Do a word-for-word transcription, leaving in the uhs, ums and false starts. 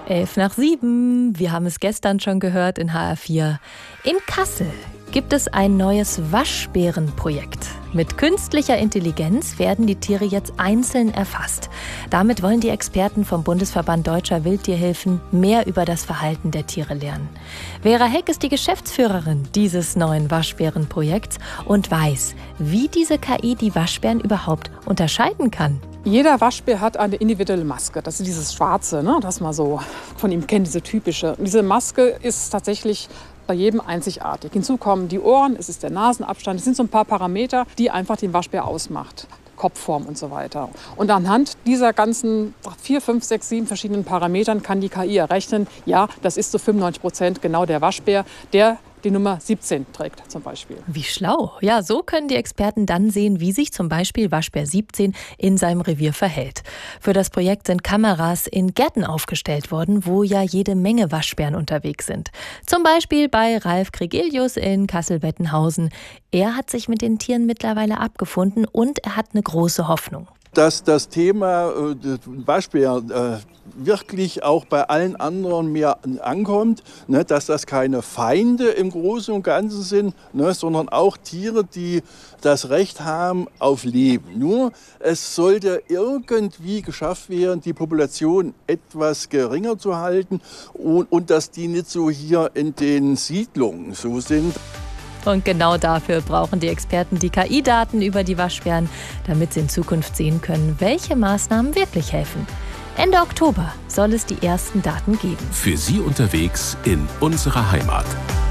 Elf nach sieben. Wir haben es gestern schon gehört in H R vier. In Kassel gibt es ein neues Waschbärenprojekt. Mit künstlicher Intelligenz werden die Tiere jetzt einzeln erfasst. Damit wollen die Experten vom Bundesverband Deutscher Wildtierhilfen mehr über das Verhalten der Tiere lernen. Vera Heck ist die Geschäftsführerin dieses neuen Waschbärenprojekts und weiß, wie diese K I die Waschbären überhaupt unterscheiden kann. Jeder Waschbär hat eine individuelle Maske. Das ist dieses Schwarze, ne, das man so von ihm kennt, diese typische. Und diese Maske ist tatsächlich bei jedem einzigartig. Hinzu kommen die Ohren, es ist der Nasenabstand. Es sind so ein paar Parameter, die einfach den Waschbär ausmacht. Kopfform und so weiter. Und anhand dieser ganzen vier, fünf, sechs, sieben verschiedenen Parametern kann die K I errechnen, ja, das ist zu fünfundneunzig Prozent genau der Waschbär, der die Nummer siebzehn trägt zum Beispiel. Wie schlau. Ja, so können die Experten dann sehen, wie sich zum Beispiel Waschbär siebzehn in seinem Revier verhält. Für das Projekt sind Kameras in Gärten aufgestellt worden, wo ja jede Menge Waschbären unterwegs sind. Zum Beispiel bei Ralf Gregelius in Kassel-Bettenhausen. Er hat sich mit den Tieren mittlerweile abgefunden und er hat eine große Hoffnung. Dass das Thema äh, Waschbär äh, wirklich auch bei allen anderen mehr ankommt, ne, dass das keine Feinde im Großen und Ganzen sind, ne, sondern auch Tiere, die das Recht haben auf Leben. Nur es sollte irgendwie geschafft werden, die Population etwas geringer zu halten und, und dass die nicht so hier in den Siedlungen so sind. Und genau dafür brauchen die Experten die K I-Daten über die Waschbären, damit sie in Zukunft sehen können, welche Maßnahmen wirklich helfen. Ende Oktober soll es die ersten Daten geben. Für Sie unterwegs in unserer Heimat.